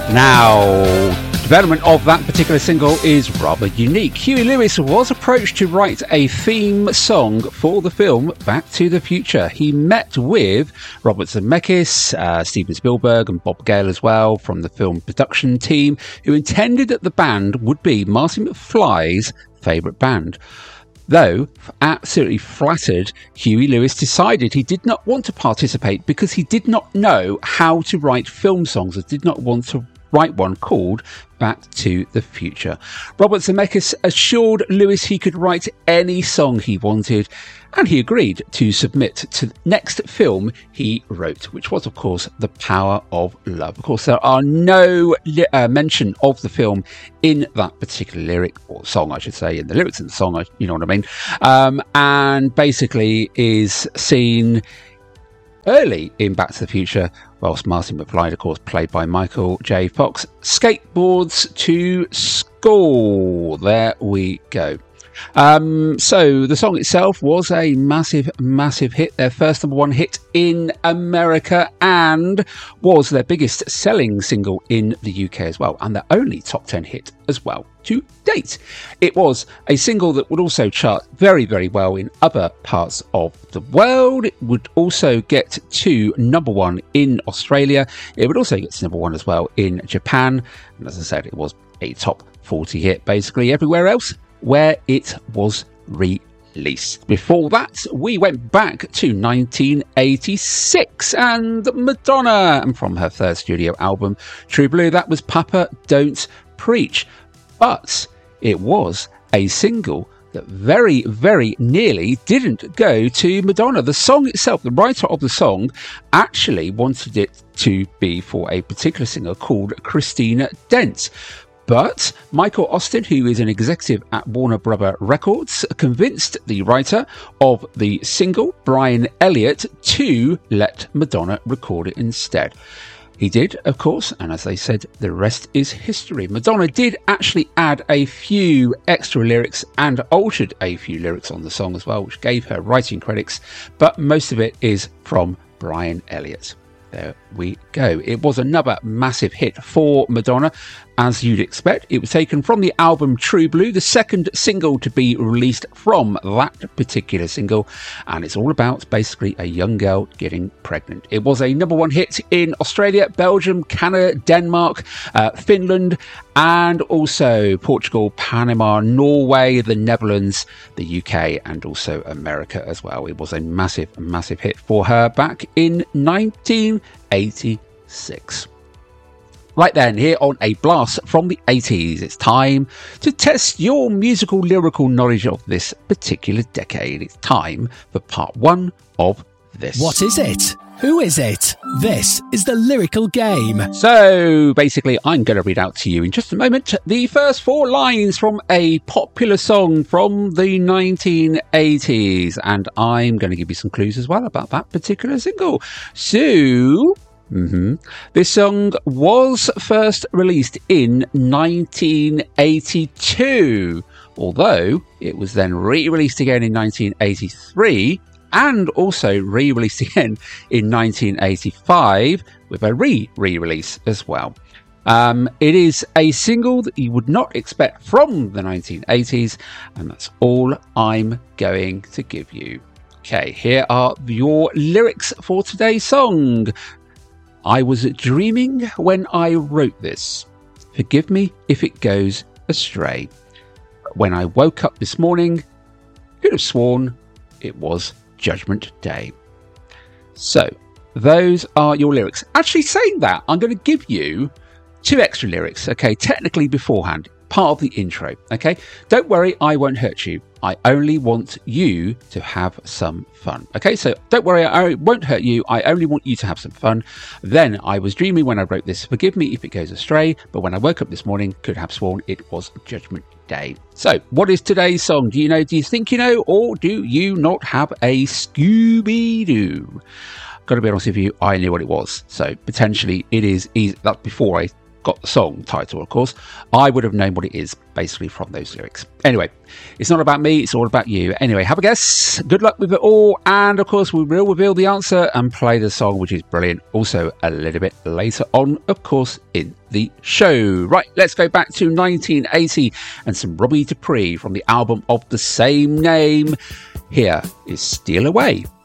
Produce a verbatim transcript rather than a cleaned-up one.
Now, development of that particular single is rather unique. Huey Lewis was approached to write a theme song for the film Back to the Future. He met with Robert Zemeckis, uh, Steven Spielberg and Bob Gale as well from the film production team, who intended that the band would be Marty McFly's favourite band. Though, absolutely flattered, Huey Lewis decided he did not want to participate because he did not know how to write film songs and did not want to write one called Back to the Future. Robert Zemeckis assured Lewis he could write any song he wanted, and he agreed to submit to the next film he wrote, which was, of course, The Power of Love. Of course, there are no li- uh, mention of the film in that particular lyric, or song, I should say, in the lyrics in the song, you know what I mean, um, and basically is seen early in Back to the Future, whilst Marty McFly, of course, played by Michael J. Fox, skateboards to school. There we go. Um, so the song itself was a massive, massive hit, their first number one hit in America, and was their biggest selling single in the U K as well, and their only top ten hit as well to date. It was a single that would also chart very, very well in other parts of the world. It would also get to number one in Australia. It would also get to number one as well in Japan. And as I said, it was a top forty hit basically everywhere else where it was released. Before that, we went back to nineteen eighty-six and Madonna, and from her third studio album, True Blue, that was Papa Don't Preach. But it was a single that very, very nearly didn't go to Madonna. The song itself, the writer of the song, actually wanted it to be for a particular singer called Christina Dent. But Michael Austin, who is an executive at Warner Brother Records, convinced the writer of the single, Brian Elliott, to let Madonna record it instead. He did, of course, and as they said, the rest is history. Madonna did actually add a few extra lyrics and altered a few lyrics on the song as well, which gave her writing credits, but most of it is from Brian Elliott. There we go. It was another massive hit for Madonna, as you'd expect. It was taken from the album True Blue, the second single to be released from that particular single, and it's all about basically a young girl getting pregnant. It was a number one hit in Australia, Belgium, Canada, Denmark, uh, Finland, and also Portugal, Panama, Norway, the Netherlands, the U K, and also America as well. It was a massive, massive hit for her back in nineteen eighty-six. Right then, here on A Blast from the eighties, it's time to test your musical lyrical knowledge of this particular decade. It's time for part one of this. What is it? Who is it? This is the lyrical game. So basically, I'm going to read out to you in just a moment the first four lines from a popular song from the nineteen eighties, and I'm going to give you some clues as well about that particular single. So Mm-hmm. This song was first released in nineteen eighty-two, although it was then re-released again in nineteen eighty-three and also re-released again in nineteen eighty-five with a re-re-release as well. Um, it is a single that you would not expect from the nineteen eighties, and that's all I'm going to give you. Okay, here are your lyrics for today's song. I was dreaming when I wrote this. Forgive me if it goes astray. When I woke up this morning, could have sworn it was Judgment Day. So, those are your lyrics. Actually, saying that, I'm going to give you two extra lyrics, okay, technically beforehand, part of the intro, okay? Don't worry, I won't hurt you. I only want you to have some fun. Okay, so don't worry, I won't hurt you. I only want you to have some fun. Then I was dreaming when I wrote this. Forgive me if it goes astray, but when I woke up this morning, could have sworn it was Judgment Day. So, what is today's song? Do you know, do you think you know, or do you not have a Scooby-Doo? Got to be honest with you, I knew what it was. So, potentially it is easy. That's before I got the song title, of course, I would have known what it is basically from those lyrics. Anyway, it's not about me, it's all about you. Anyway, have a guess. Good luck with it all. And of course, we will reveal the answer and play the song, which is brilliant. Also, a little bit later on, of course, in the show. Right, let's go back to nineteen eighty and some Robbie Dupree from the album of the same name. Here is Steal Away.